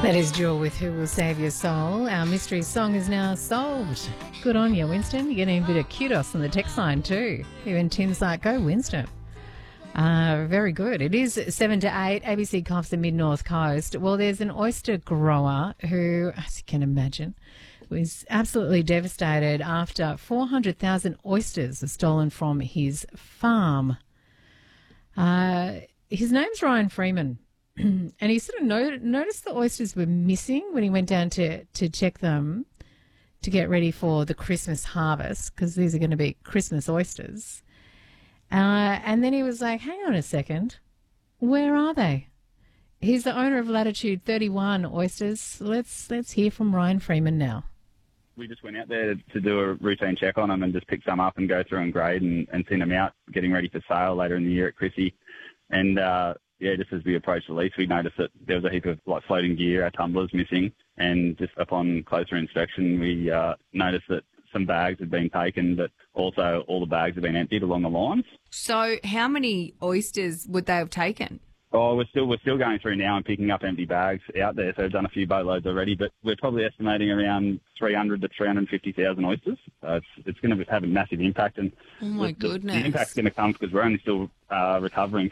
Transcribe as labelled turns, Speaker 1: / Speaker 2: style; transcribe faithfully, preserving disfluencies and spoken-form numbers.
Speaker 1: That is Jewel with Who Will Save Your Soul. Our mystery song is now solved. Good on you, Winston. You're getting a bit of kudos on the text line too. Even Tim's like, go Winston. Uh, very good. It is seven to eight, A B C Coffs the Mid-North Coast. Well, there's an oyster grower who, as you can imagine, was absolutely devastated after four hundred thousand oysters are stolen from his farm. Uh, his name's Ryan Freeman. And he sort of not- noticed the oysters were missing when he went down to, to check them to get ready for the Christmas harvest, because these are going to be Christmas oysters. Uh, and then he was like, hang on a second, where are they? He's the owner of Latitude thirty-one Oysters. Let's let's hear from Ryan Freeman now.
Speaker 2: We just went out there to do a routine check on them and just pick some up and go through and grade and, and send them out, getting ready for sale later in the year at Chrissy. And, uh, yeah, just as we approached the lease, we noticed that there was a heap of like floating gear, our tumblers missing. And just upon closer inspection, we uh, noticed that some bags had been taken, but also all the bags had been emptied along the lines.
Speaker 3: So how many oysters would they have taken?
Speaker 2: Oh, we're still we're still going through now and picking up empty bags out there. So we've done a few boatloads already, but we're probably estimating around three hundred to three hundred fifty thousand oysters. So it's it's going to have a massive impact, and
Speaker 3: oh my
Speaker 2: the,
Speaker 3: goodness,
Speaker 2: the impact's going to come because we're only still uh, recovering